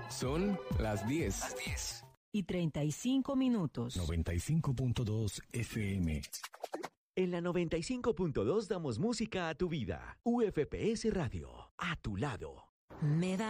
Son las 10. Las 10. Y 35 minutos. 95.2 FM. En la 95.2 damos música a tu vida. UFPS Radio, a tu lado. Me da